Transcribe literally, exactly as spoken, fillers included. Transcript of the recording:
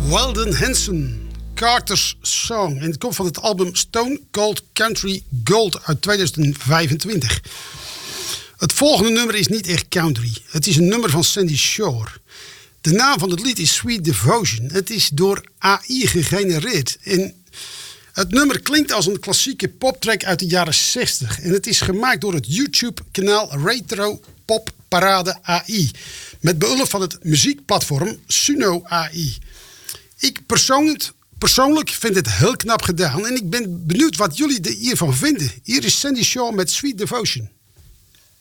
Weldon Henson, Carter's Song. En het komt van het album Stone Cold Country Gold uit tweeduizend vijfentwintig. Het volgende nummer is niet echt country. Het is een nummer van Sandy Shore. De naam van het lied is Sweet Devotion. Het is door A I gegenereerd. En het nummer klinkt als een klassieke poptrack uit de jaren zestig. En het is gemaakt door het YouTube-kanaal Retro Pop Parade A I. Met behulp van het muziekplatform Suno A I. Ik persoonlijk, persoonlijk vind het heel knap gedaan. En ik ben benieuwd wat jullie er hiervan vinden. Hier is Sandy Shaw met Sweet Devotion.